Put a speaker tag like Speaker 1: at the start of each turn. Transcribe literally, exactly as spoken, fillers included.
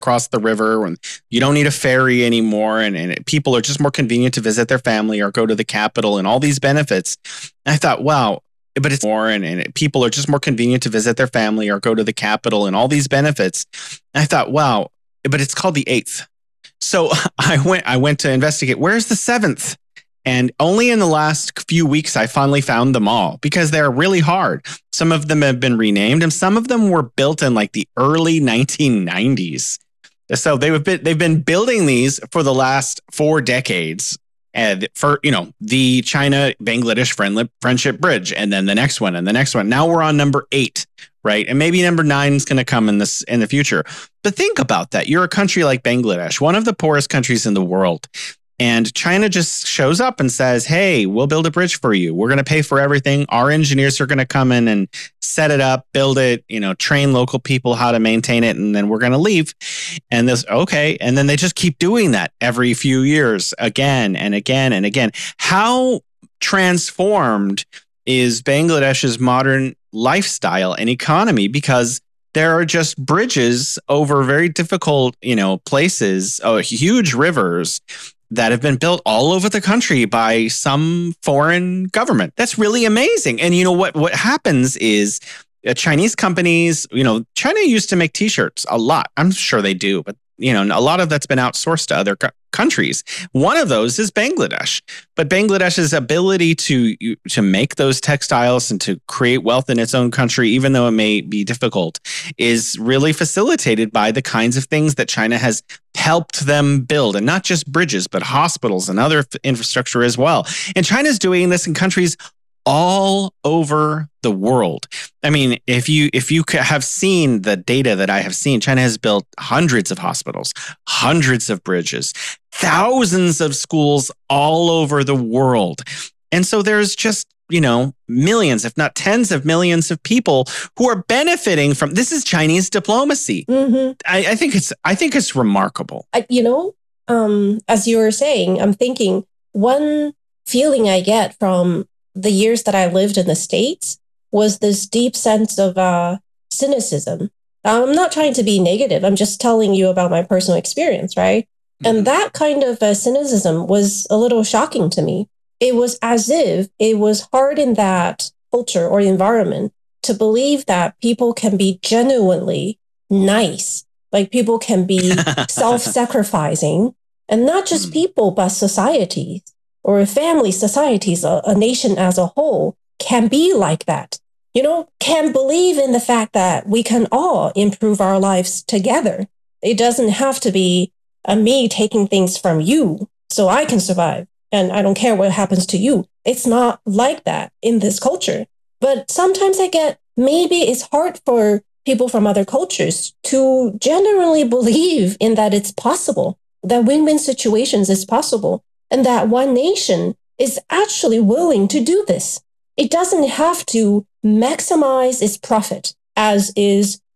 Speaker 1: across the river, and you don't need a ferry anymore, and, and people are just more convenient to visit their family or go to the capital, and all these benefits. And I thought, wow, but it's more, and, and people are just more convenient to visit their family or go to the capital, and all these benefits. And I thought, wow, but it's called the eighth. So I went, I went to investigate, where's the seventh? And only in the last few weeks, I finally found them all because they're really hard. Some of them have been renamed, and some of them were built in like the early nineteen nineties. So they've been, they've been building these for the last four decades. And for, you know, the China-Bangladesh friendly friendship bridge, and then the next one and the next one. Now we're on number eight, right? And maybe number nine is going to come in this in the future. But think about that. You're a country like Bangladesh, one of the poorest countries in the world. And China just shows up and says, hey, we'll build a bridge for you. We're going to pay for everything. Our engineers are going to come in and set it up, build it, you know, train local people how to maintain it. And then we're going to leave. And this, okay. And then they just keep doing that every few years again and again and again. How transformed is Bangladesh's modern lifestyle and economy? Because there are just bridges over very difficult, you know, places, oh, huge rivers that have been built all over the country by some foreign government. That's really amazing. And you know what, what happens is uh, Chinese companies, you know, China used to make T-shirts a lot. I'm sure they do, but you know, a lot of that's been outsourced to other co- countries. One of those is Bangladesh. But Bangladesh's ability to to make those textiles and to create wealth in its own country, even though it may be difficult, is really facilitated by the kinds of things that China has helped them build. And not just bridges, but hospitals and other f- infrastructure as well. And China's doing this in countries all over the world. I mean, if you if you have seen the data that I have seen, China has built hundreds of hospitals, hundreds of bridges, thousands of schools all over the world. And so there's just, you know, millions, if not tens of millions of people who are benefiting from this. Is Chinese diplomacy. Mm-hmm. I, I think it's I think it's remarkable.
Speaker 2: I, you know, um, as you were saying, I'm thinking one feeling I get from the years that I lived in the States was this deep sense of uh, cynicism. I'm not trying to be negative. I'm just telling you about my personal experience, right? Mm-hmm. And that kind of uh, cynicism was a little shocking to me. It was as if it was hard in that culture or environment to believe that people can be genuinely nice, like people can be self-sacrificing, and not just mm-hmm. people, but societies. Or family, societies, a, a nation as a whole can be like that. You know, can believe in the fact that we can all improve our lives together. It doesn't have to be a me taking things from you so I can survive. And I don't care what happens to you. It's not like that in this culture. But sometimes I get, maybe it's hard for people from other cultures to generally believe in that it's possible, that win-win situations is possible. And that one nation is actually willing to do this. It doesn't have to maximize its profit, as is